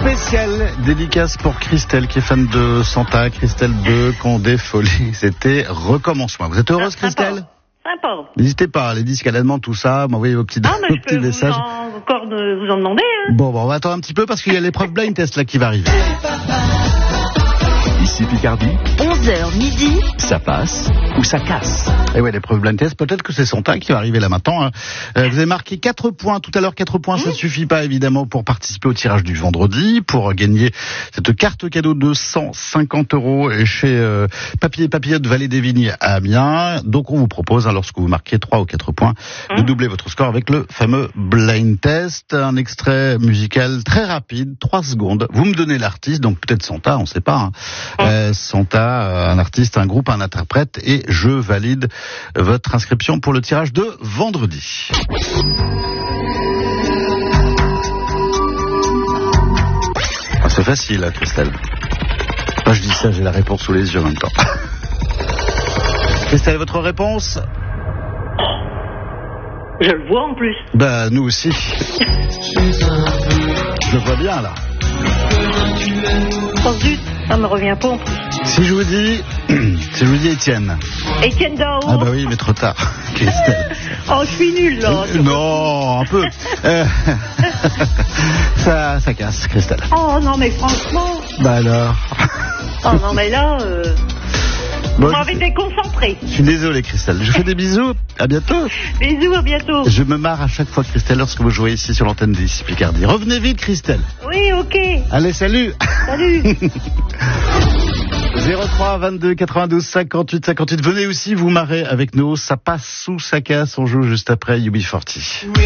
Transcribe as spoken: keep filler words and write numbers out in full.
Spéciale dédicace pour Christelle qui est fan de Santa, Christelle de Condé Folie. C'était Recommence-moi. Vous êtes heureuse, ah, Christelle? Sympa. N'hésitez pas, les disques à la demande, tout ça, m'envoyez vos petits, ah, mais vos petits messages. Je peux vous en, encore de, vous en demander. Hein. Bon, bon, on va attendre un petit peu parce qu'il y a l'épreuve blind test là qui va arriver. Ici Picardie, onze heures midi, ça passe ou ça casse. Et ouais, l'épreuve blind test, peut-être que c'est Santa qui va arriver là maintenant. Hein. Euh, vous avez marqué quatre points tout à l'heure, quatre points, mmh. ça ne suffit pas évidemment pour participer au tirage du vendredi, pour gagner cette carte cadeau de cent cinquante euros chez euh, Papier et Papillote Vallée des Vignes à Amiens. Donc on vous propose, hein, lorsque vous marquez trois ou quatre points, mmh. de doubler votre score avec le fameux blind test. Un extrait musical très rapide, trois secondes. Vous me donnez l'artiste, donc peut-être Santa, on ne sait pas. Hein. Euh, Santa, un artiste, un groupe, un interprète, et je valide votre inscription pour le tirage de vendredi. Ah, c'est facile, là, Christelle. Moi, je dis ça, j'ai la réponse sous les yeux en même temps. Christelle, votre réponse? Je le vois en plus. Bah, nous aussi. Je le vois bien, là. Oh zut, ça me revient pas en plus. Si je vous dis, si je vous dis Étienne. Étienne Dao. Ah bah oui, mais trop tard, Christelle. Oh, je suis nulle là. Euh, non, un peu. Euh, ça, ça casse, Christelle. Oh non, mais franchement. Bah alors. Oh non, mais là. Euh... Bon, vous m'avez déconcentré. Je suis désolé, Christelle. Je vous fais des bisous. À bientôt. Bisous, à bientôt. Je me marre à chaque fois, Christelle, lorsque vous jouez ici sur l'antenne d'Ici Picardie. Revenez vite, Christelle. Oui, ok. Allez, salut. Salut. zéro trois vingt-deux quatre-vingt-douze cinquante-huit cinquante-huit. Venez aussi vous marrer avec nous. Ça passe ou ça casse. On joue juste après U B quarante.